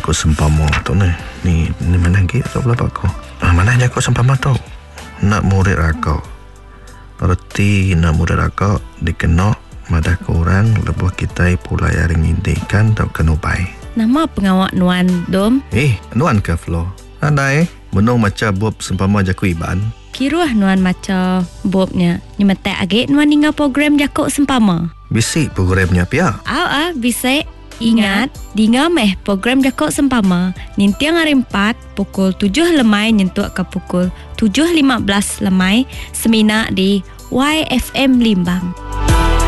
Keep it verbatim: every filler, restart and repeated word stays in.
Jago sempama tu ni. Ni ni mana lagi tak boleh aku. Ah, mana jago sempama tu? Nak murid aku. Berarti nak murid aku dikena madah korang lebuh kita pula yang ngintikan tak kena baik. Nama pengawak Nuan Dom? Eh, Nuan ke Flo? Ada eh? Menung macam Bob sempama jaku iban. Kiruah Nuan macam Bobnya. Ni mata agak Nuan tinggal program jakok sempama. Bisik programnya pia. Ah, ah, bisik. Ingat, dengar meh program Jakok Sempama nintiang hari empat pukul tujuh lemai nyentuk ke pukul tujuh lima belas lemai semina di Y F M Limbang.